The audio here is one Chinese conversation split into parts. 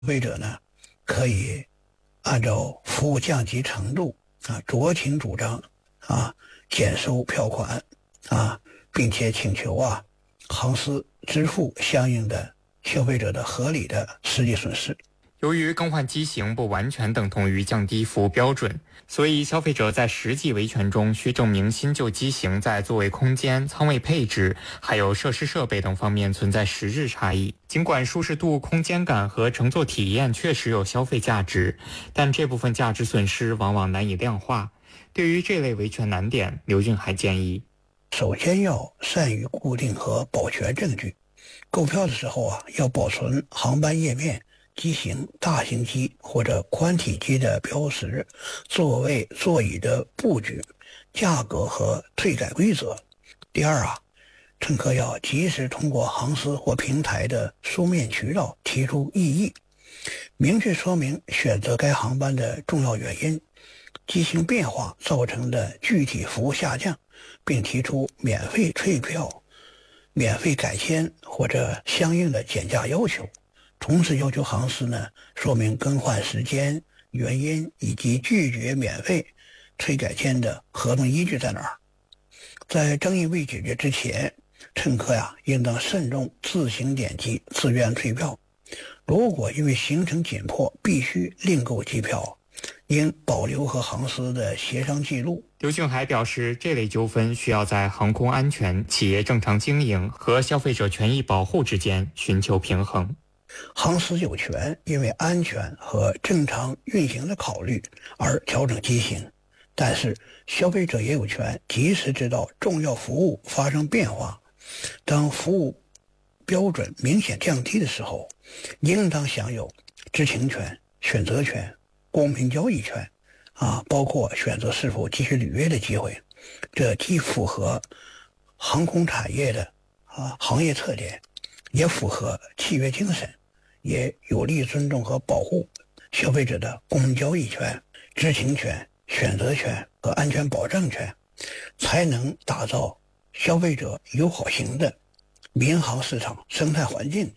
费者呢可以按照服务降级程度酌情主张减收票款并且请求航司支付相应的消费者的合理的实际损失。 由于更换机型不完全等同于降低服务标准，所以消费者在实际维权中需证明新旧机型在座位空间、舱位配置还有设施设备等方面存在实质差异。尽管舒适度、空间感和乘坐体验确实有消费价值，但这部分价值损失往往难以量化。对于这类维权难点，刘俊还建议， 首先要善于固定和保全证据。购票的时候要保存航班页面、机型、大型机或者宽体机的标识、座位座椅的布局、价格和退改规则。第二乘客要及时通过航司或平台的书面渠道提出异议，明确说明选择该航班的重要原因、机型变化造成的具体服务下降，并提出免费退票、免费改签或者相应的减价要求。同时要求航司呢说明更换时间、原因以及拒绝免费退改签的合同依据在哪儿。在争议未解决之前，乘客应当慎重自行点击自愿退票。如果因为行程紧迫必须另购机票，应保留和航司的协商记录。 刘俊还表示，这类纠纷需要在航空安全、企业正常经营和消费者权益保护之间寻求平衡。 航司有权因为安全和正常运行的考虑而调整机型，但是消费者也有权及时知道重要服务发生变化。当服务标准明显降低的时候，应当享有知情权、选择权、公平交易权包括选择是否继续履约的机会。这既符合航空产业的行业特点，也符合契约精神，也有利尊重和保护消费者的公平交易权、知情权、选择权和安全保障权，才能打造消费者友好型的民航市场生态环境。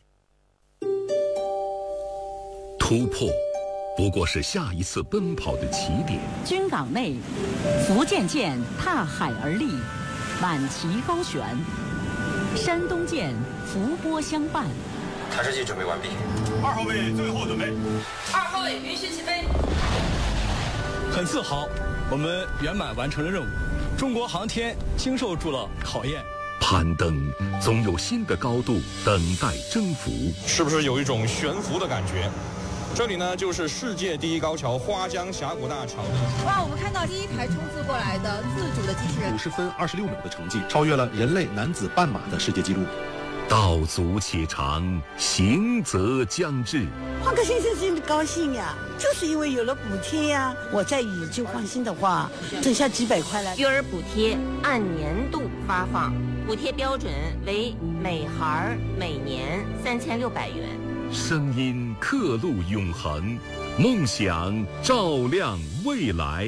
突破不过是下一次奔跑的起点。 军港内，福建舰踏海而立，满旗高悬；山东舰伏波相伴。 探视器准备完毕。 2号位最后准备。 2号位允许起飞。 很自豪，我们圆满完成了任务。中国航天经受住了考验。 攀登总有新的高度等待征服。 是不是有一种悬浮的感觉？这里呢，就是世界第一高桥花江峡谷大桥。 哇，我们看到第一台冲刺过来的自主的机器人， 50分26秒的成绩，超越了人类男子半马的世界纪录。 道阻且长，行则将至。 换个先生真的高兴呀，就是因为有了补贴呀。我再以旧换新的话，省下几百块了。 育儿补贴按年度发放，补贴标准为每孩每年3600元。 声音刻录永恒，梦想照亮未来。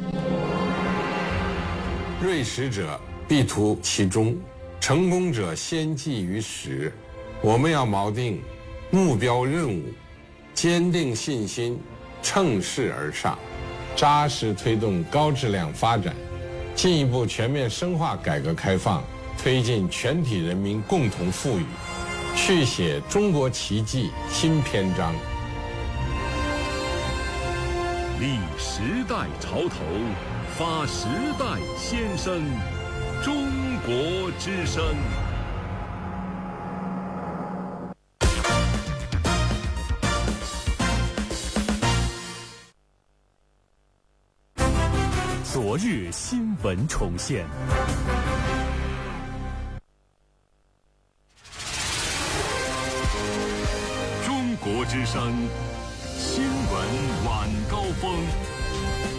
锐识者必图其中，成功者先记于始。我们要锚定目标任务，坚定信心，乘势而上，扎实推动高质量发展，进一步全面深化改革开放，推进全体人民共同富裕，续写中国奇迹新篇章。 立时代潮头，发时代先声，中国之声。 昨日新闻重现。 中国之声新闻晚高峰。